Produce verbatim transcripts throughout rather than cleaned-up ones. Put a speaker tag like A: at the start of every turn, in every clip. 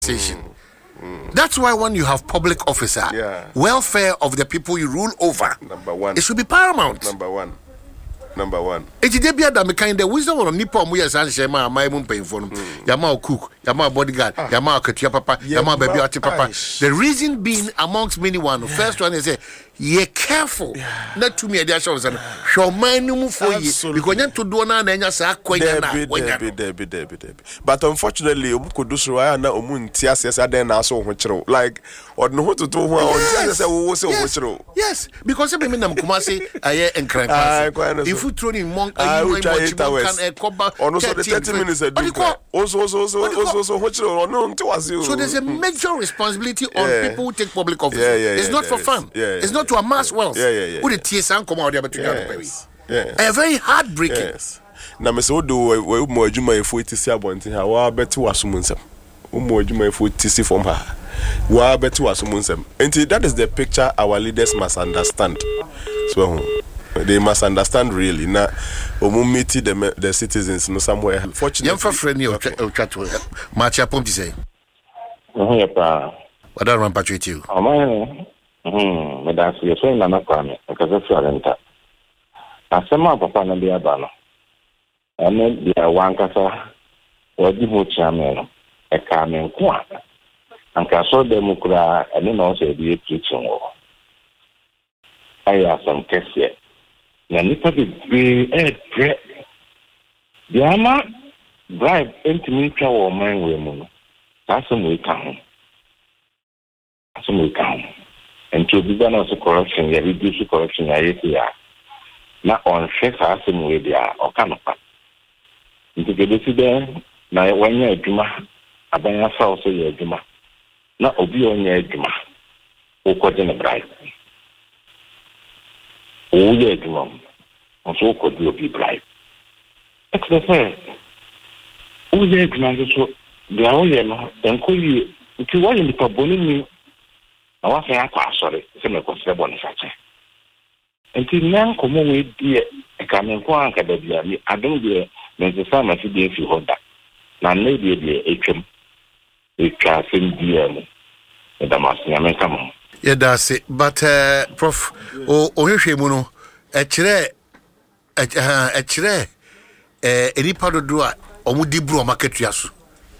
A: Mm. Mm. That's why when you have public officer,
B: yeah.
A: welfare of the people you rule over,
B: number one,
A: it should be paramount.
B: Number one. Number one.
A: It is the kind of wisdom of Nippon. We are saying, my own paying for them. Yama cook, Yama bodyguard, ah. Yama Katia Papa, Yama baby Papa. The reason being, amongst many one, the yeah. first one is say, ye careful yeah. not to me a dash of show my new for you because you to do na and say
B: but unfortunately um could do so na omun tias yes aden na so ho like or no to do ho on say wo say ho
A: yes because me na kuma say aye enkran if you throw in monk ayi can e cover
B: on so the thirty minutes a do also also also also ho chiro no nti wase
A: so there's a major responsibility on yeah. people who take public office. Yeah, yeah, yeah, it's not for fun.
B: Yeah, yeah,
A: it's not to amass wealth.
B: Yeah, yeah, yeah.
A: Who the T S A come out there between
B: yes. yes.
A: A very heartbreaking.
B: Yes. Na me so do we mo adwuma e fo tisi abonten ha wa beti wasumunsem. Mo adwuma e fo tisi from ha. Wa beti wasumunsem. And that is the picture our leaders must understand. So they must understand really na omo meet the the citizens no somewhere. Fortunately.
A: Yam for friend you chat to match up to say.
C: Oh yeah pa.
A: What I run patrol you.
C: Oh my. Hmm, me da se so na na kwame, because of Florenta. Asema papa na bia ba no. Ene bia wankasa wadi ho chiamelo. E ka me nko a. Anka so dem kura ene no so e preaching wo. Aya some kese. Na nipa bi bi e pre. Biama bribe entimi twa wo man we mu no. Asem we kan. Asem we kan. And to be done also corruption, you reduce corruption, you now on fair asking where they are or cannot. Into the decision, now when you're a Juma, a banner also your Juma. Now, Obi on your Juma, who got in a bribe. Oh, yeah, Juma, also could you be bribe. It's the fair. Oh, yeah, Juma, so they are all yellow, and call you if you want to be boning. I want to ask sorry, some of the Boniface. Until now, come with dear, a coming one can be I don't be the summer to be if you hold that. Now, maybe the H M, we can send dear, the Master come on.
A: Yeah, that's it. But, uh, Prof, oh, Oyushimuno, a chair, a chair, any part of Dua, or would you brew a market yasu?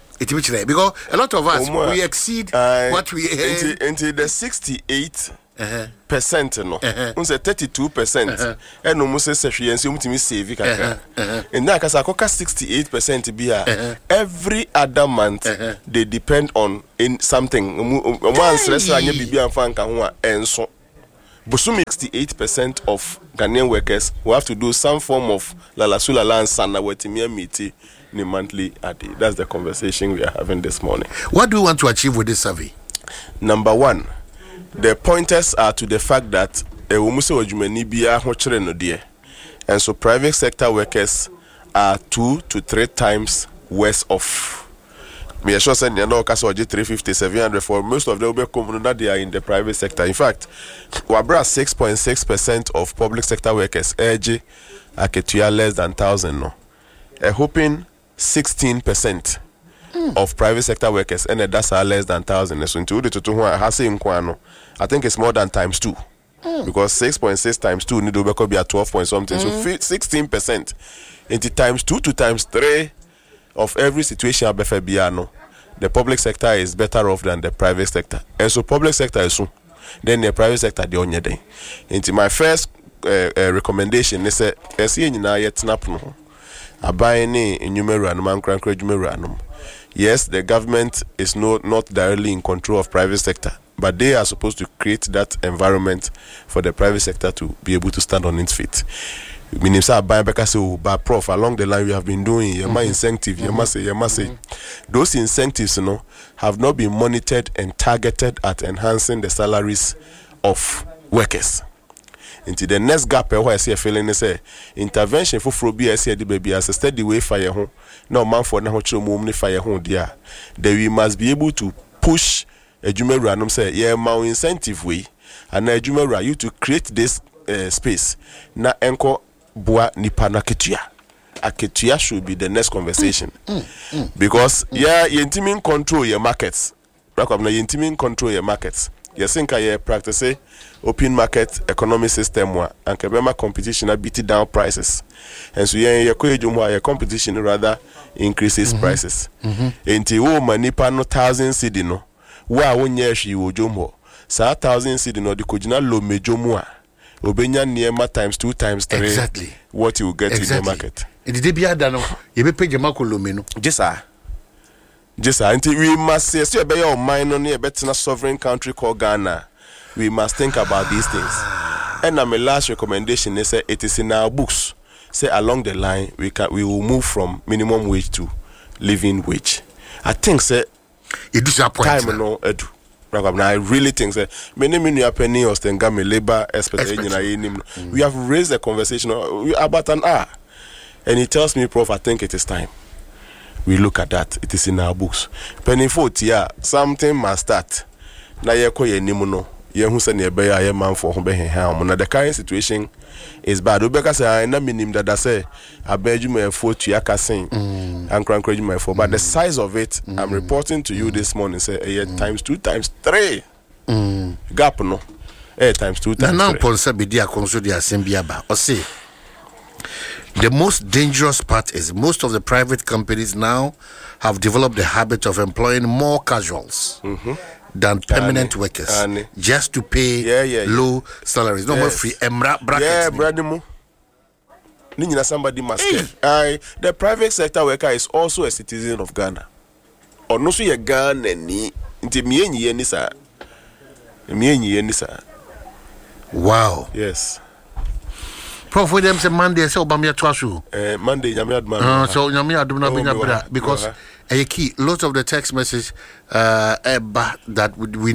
A: Because a lot of us oh, we exceed uh, what we
B: into, into the sixty-eight uh-huh. percent no uh-huh. unse thirty-two percent uh-huh. and no must say sufficiency umtimi save kakra and that cause akoka sixty-eight percent be uh-huh. every other month uh-huh. they depend on in something one stress anya bibia amfa nka ho a enso busumi sixty-eight percent of Ghanaian workers will have to do some form of lalasula lansa na wetimia miti ni monthly adi. That's the conversation we are having this morning.
A: What do you want to achieve with this survey?
B: Number one, the pointers are to the fact that e wumuse wajumeni biya ho kire no de. And so private sector workers are two to three times worse off. Me sure say they no kasa oje three fifty seven hundred for most of them be come that they are in the private sector. In fact, wabra six point six percent of public sector workers age aketua less than one thousand no. A hoping sixteen percent mm. of private sector workers and that's are less than one thousand. So into the to has in kwano. I think it's more than times two. Mm. Because six point six times two need to be at twelve point something. Mm. So sixteen percent into times two to times three of every situation abefebiano. The public sector is better off than the private sector. And so public sector is so then the private sector the only day. Into my first uh, uh, recommendation is a see nyina yet snap no. Abayene enyumero anum ankrankra edwumero anum. Yes, the government is not not directly in control of private sector, but they are supposed to create that environment for the private sector to be able to stand on its feet. Meaning say abayen beka say oh, but prof along the line we have been doing yema mm-hmm. incentive mm-hmm. yema say yema say mm-hmm. those incentives you know have not been monitored and targeted at enhancing the salaries of workers. Into the next gap where I see a feeling is a intervention for phobia see the baby as a steady way fire home. No man for now to fire home dear. Then we must be able to push a jume random say yeah my incentive way and a jume you to create this uh, space na enko boa nipa na ketua aketua should be the next conversation.
A: Mm, mm,
B: because
A: mm,
B: yeah, you intimate control your markets. You intimate control your markets. You think I practice open market economic system wa and kebema competition a beat down prices. And so yeah, your competition rather increases mm-hmm. prices. Enti wo manipa no thousand cedi no. Wa wonye hwi wo jomho. Sa thousand cedi no de kojina lo mejomu a. Obenya niema times two times three. Exactly. What you get exactly. in the market.
A: Edi de bia da no, ye be page mako lo me no.
B: Yes sir. Yes sir. Enti we must say so be your mind on a better sovereign country called Ghana. We must think about these things. And my last recommendation is that it is in our books. Say along the line we can we will move from minimum wage to living wage. I think say
A: it disappoints
B: time no edu. I really think that many many penny or stengame labor expectation. We have raised the conversation about an hour, and he tells me, Prof, I think it is time we look at that. It is in our books. Penny forty, yeah, something must start. Na ye ko ye nimuno. Ye hu se ne be ya ye man for ho be hen. Na the current situation is bad. Obeka say na minim that say abedwuma forty aka sen. And my for but the size of it mm. I'm reporting to you this morning say eh, mm. times two times three mm. gap no eh, times two times
A: now,
B: three
A: now be dia conso dia assembly ba o say the most dangerous part is most of the private companies now have developed the habit of employing more casuals mm-hmm. than permanent Annie. workers Annie. just to pay yeah, yeah, low yeah. salaries no yes. more free emra brackets
B: yeah bradimu Nina somebody must care. I the private sector worker is also a citizen of Ghana. Or no so ye Ghana ni nti mienyi ye ni sa. Mienyi ye ni sa.
A: Wow.
B: Yes.
A: Prof William say Monday say obamia twasu.
B: Eh Monday nyame aduma.
A: Uh, so nyame aduma binya bra because a key lot of the text message uh that we